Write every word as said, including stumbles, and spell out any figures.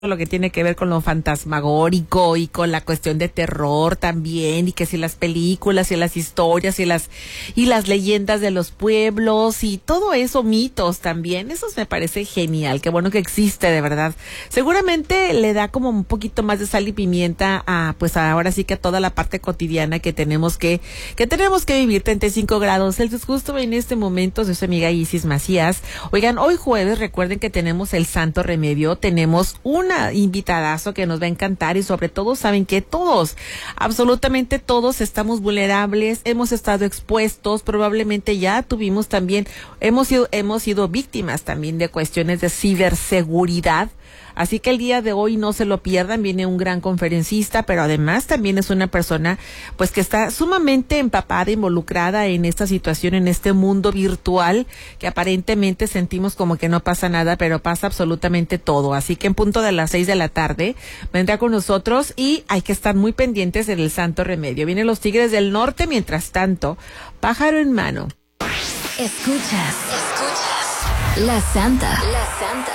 lo que tiene que ver con lo fantasmagórico y con la cuestión de terror también, y que si las películas y las historias y las y las leyendas de los pueblos y todo eso, mitos también, eso me parece genial, qué bueno que existe de verdad. Seguramente le da como un poquito más de sal y pimienta a, pues ahora sí que a toda la parte cotidiana que tenemos que, que tenemos que vivir. Treinta y cinco grados Celsius justo en este momento. Soy su amiga Isis Macías. Oigan, hoy jueves, recuerden que tenemos el Santo Remedio, tenemos un invitadazo que nos va a encantar, y sobre todo saben que todos, absolutamente todos estamos vulnerables, hemos estado expuestos, probablemente ya tuvimos también, hemos sido, hemos sido víctimas también de cuestiones de ciberseguridad. Así que el día de hoy no se lo pierdan, viene un gran conferencista, pero además también es una persona pues que está sumamente empapada, involucrada en esta situación, en este mundo virtual, que aparentemente sentimos como que no pasa nada, pero pasa absolutamente todo. Así que en punto de las seis de la tarde vendrá con nosotros y hay que estar muy pendientes en el Santo Remedio. Vienen los Tigres del Norte, mientras tanto, pájaro en mano. Escuchas, escuchas, La Santa, La Santa.